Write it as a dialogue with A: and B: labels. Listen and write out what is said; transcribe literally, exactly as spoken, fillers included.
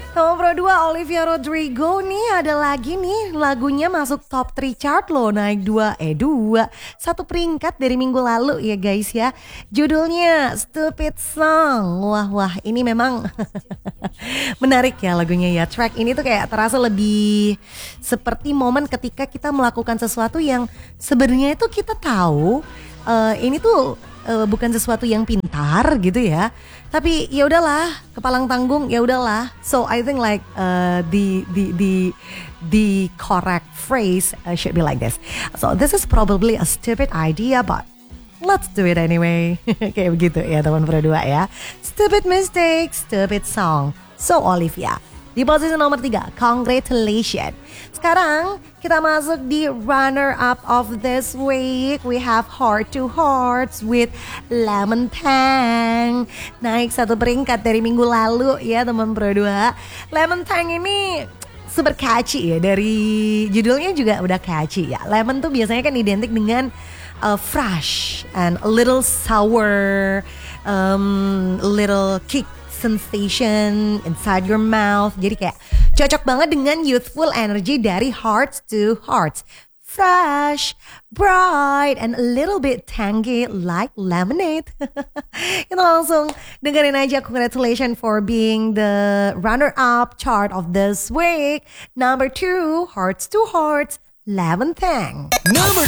A: Nomor Pro dua Olivia Rodrigo nih ada lagi nih lagunya masuk top tiga chart loh, naik dua eh dua satu peringkat dari minggu lalu ya guys ya. Judulnya Stupid Song. Wah wah ini memang menarik ya lagunya ya. Track ini tuh kayak terasa lebih seperti momen ketika kita melakukan sesuatu yang sebenarnya itu kita tahu uh, ini tuh uh, bukan sesuatu yang pintar gitu ya. Tapi ya udahlah, kepalang tanggung ya udahlah. So I think like uh, the the the the correct phrase uh, should be like this. So this is probably a stupid idea, but let's do it anyway. Kayak begitu ya teman berdua ya. Stupid mistake, stupid song. So Olivia di posisi nomor tiga, congratulations. Sekarang kita masuk di runner up of this week. We have Heart to Hearts with Lemon Tang. Naik satu peringkat dari minggu lalu ya teman berdua. Lemon Tang ini super catchy ya, dari judulnya juga udah catchy ya. Lemon tuh biasanya kan identik dengan uh, fresh and a little sour, um, little kick sensation inside your mouth. Jadi kayak cocok banget dengan youthful energy dari Hearts to Hearts. Fresh, bright, and a little bit tangy like lemonade. Kita langsung dengerin aja. Congratulations for being the runner-up chart of this week. Number two, Hearts to Hearts, Lemon Tang.
B: Number